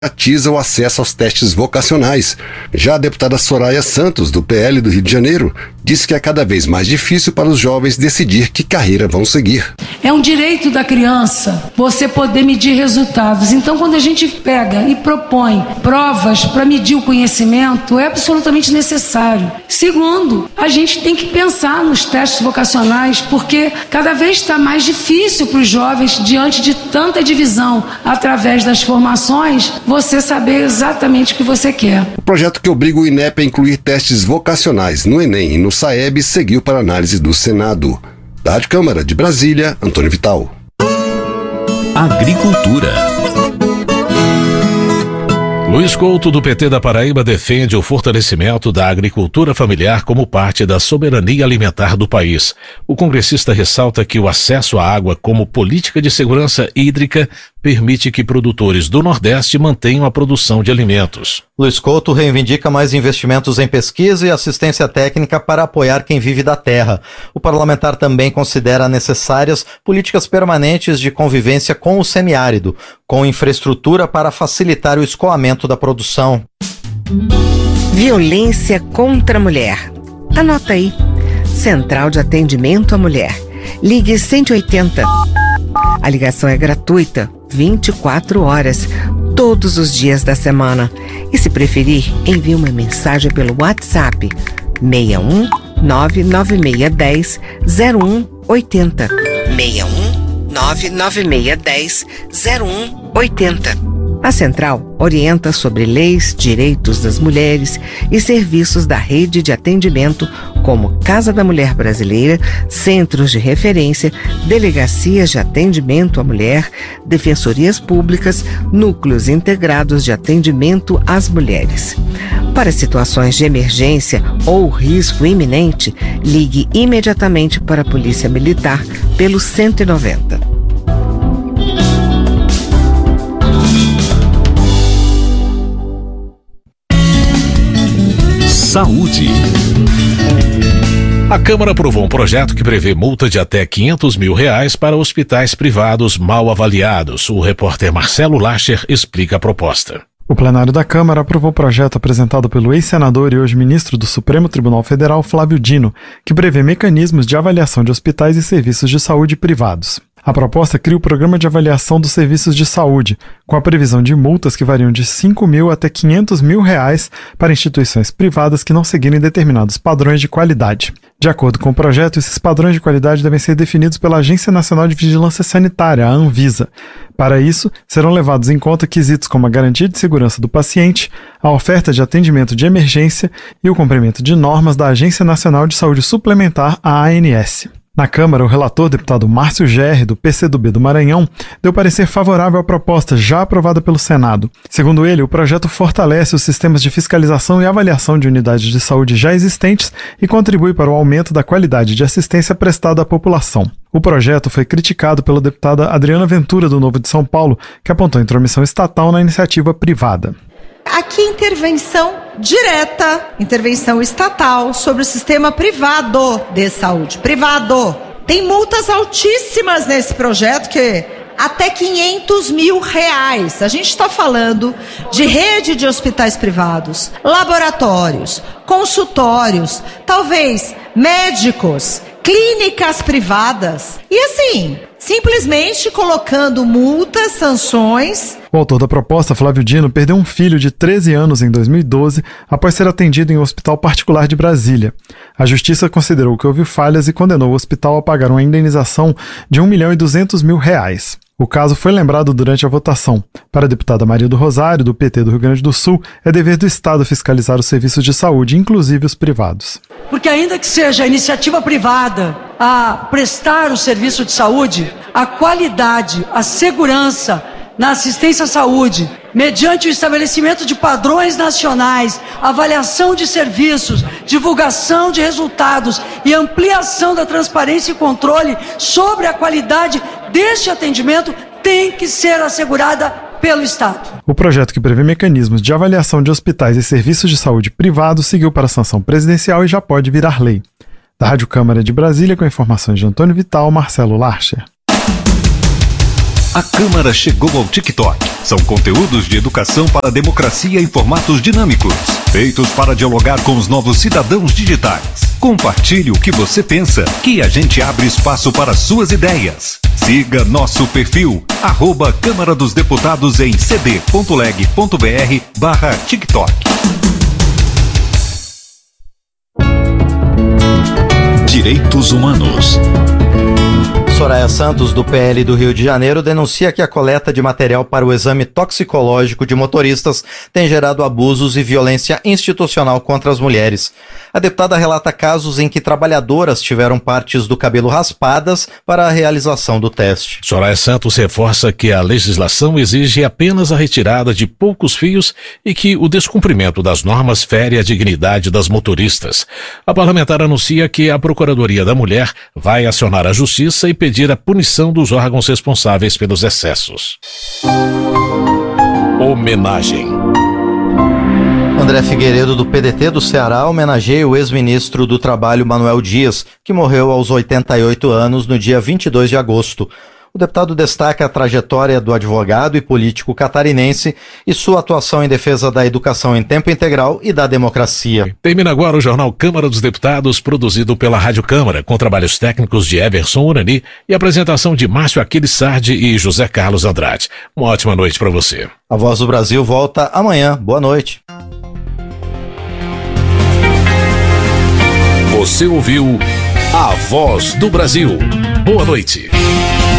atiza o acesso aos testes vocacionais. Já a deputada Soraya Santos, do PL do Rio de Janeiro, disse que é cada vez mais difícil para os jovens decidir que carreira vão seguir. É um direito da criança você poder medir resultados. Então, quando a gente pega e propõe provas para medir o conhecimento, é absolutamente necessário. Segundo, a gente tem que pensar nos testes vocacionais, porque cada vez está mais difícil para os jovens, diante de tanta divisão através das formações, você saber exatamente o que você quer. O projeto que obriga o INEP a incluir testes vocacionais no Enem e no SAEB seguiu para análise do Senado. Da Rádio Câmara de Brasília, Antônio Vital. Agricultura. Luiz Couto, do PT da Paraíba, defende o fortalecimento da agricultura familiar como parte da soberania alimentar do país. O congressista ressalta que o acesso à água como política de segurança hídrica permite que produtores do Nordeste mantenham a produção de alimentos. Luiz Couto reivindica mais investimentos em pesquisa e assistência técnica para apoiar quem vive da terra. O parlamentar também considera necessárias políticas permanentes de convivência com o semiárido, com infraestrutura para facilitar o escoamento da produção. Violência contra a mulher. Anota aí. Central de Atendimento à Mulher. Ligue 180. A ligação é gratuita, 24 horas, todos os dias da semana. E se preferir, envie uma mensagem pelo WhatsApp 61 99610 0180. 61 99610 0180. A Central orienta sobre leis, direitos das mulheres e serviços da rede de atendimento como Casa da Mulher Brasileira, centros de referência, delegacias de atendimento à mulher, defensorias públicas, núcleos integrados de atendimento às mulheres. Para situações de emergência ou risco iminente, ligue imediatamente para a Polícia Militar pelo 190. Saúde. A Câmara aprovou um projeto que prevê multa de até R$500 mil para hospitais privados mal avaliados. O repórter Marcelo Lacher explica a proposta. O plenário da Câmara aprovou o projeto apresentado pelo ex-senador e hoje ministro do Supremo Tribunal Federal, Flávio Dino, que prevê mecanismos de avaliação de hospitais e serviços de saúde privados. A proposta cria o Programa de Avaliação dos Serviços de Saúde, com a previsão de multas que variam de R$5 mil até R$500 mil para instituições privadas que não seguirem determinados padrões de qualidade. De acordo com o projeto, esses padrões de qualidade devem ser definidos pela Agência Nacional de Vigilância Sanitária, a Anvisa. Para isso, serão levados em conta quesitos como a garantia de segurança do paciente, a oferta de atendimento de emergência e o cumprimento de normas da Agência Nacional de Saúde Suplementar, a ANS. Na Câmara, o relator, deputado Márcio Gerri, do PCdoB do Maranhão, deu parecer favorável à proposta já aprovada pelo Senado. Segundo ele, o projeto fortalece os sistemas de fiscalização e avaliação de unidades de saúde já existentes e contribui para o aumento da qualidade de assistência prestada à população. O projeto foi criticado pela deputada Adriana Ventura, do Novo de São Paulo, que apontou intromissão estatal na iniciativa privada. Aqui, intervenção direta, intervenção estatal sobre o sistema privado de saúde. Privado. Tem multas altíssimas nesse projeto, que até R$500 mil. A gente está falando de rede de hospitais privados, laboratórios, consultórios, talvez médicos, clínicas privadas. E assim, simplesmente colocando multas, sanções. O autor da proposta, Flávio Dino, perdeu um filho de 13 anos em 2012 após ser atendido em um hospital particular de Brasília. A Justiça considerou que houve falhas e condenou o hospital a pagar uma indenização de R$1.200.000. O caso foi lembrado durante a votação. Para a deputada Maria do Rosário, do PT do Rio Grande do Sul, é dever do Estado fiscalizar os serviços de saúde, inclusive os privados. Porque ainda que seja a iniciativa privada a prestar o serviço de saúde, a qualidade, a segurança na assistência à saúde, mediante o estabelecimento de padrões nacionais, avaliação de serviços, divulgação de resultados e ampliação da transparência e controle sobre a qualidade deste atendimento, tem que ser assegurada pelo Estado. O projeto que prevê mecanismos de avaliação de hospitais e serviços de saúde privados seguiu para a sanção presidencial e já pode virar lei. Da Rádio Câmara de Brasília, com informações de Antônio Vital, Marcelo Larcher. A Câmara chegou ao TikTok. São conteúdos de educação para a democracia em formatos dinâmicos, feitos para dialogar com os novos cidadãos digitais. Compartilhe o que você pensa, que a gente abre espaço para suas ideias. Siga nosso perfil, @Câmara dos Deputados em cd.leg.br/TikTok. Direitos Humanos. Soraya Santos, do PL do Rio de Janeiro, denuncia que a coleta de material para o exame toxicológico de motoristas tem gerado abusos e violência institucional contra as mulheres. A deputada relata casos em que trabalhadoras tiveram partes do cabelo raspadas para a realização do teste. Soraya Santos reforça que a legislação exige apenas a retirada de poucos fios e que o descumprimento das normas fere a dignidade das motoristas. A parlamentar anuncia que a Procuradoria da Mulher vai acionar a Justiça e pedir a punição dos órgãos responsáveis pelos excessos. Homenagem. André Figueiredo, do PDT do Ceará, homenageia o ex-ministro do Trabalho Manuel Dias, que morreu aos 88 anos no dia 22 de agosto. O deputado destaca a trajetória do advogado e político catarinense e sua atuação em defesa da educação em tempo integral e da democracia. Termina agora o Jornal Câmara dos Deputados, produzido pela Rádio Câmara, com trabalhos técnicos de Everson Urani e apresentação de Márcio Aquiles Sardi e José Carlos Andrade. Uma ótima noite para você. A Voz do Brasil volta amanhã. Boa noite. Você ouviu A Voz do Brasil. Boa noite.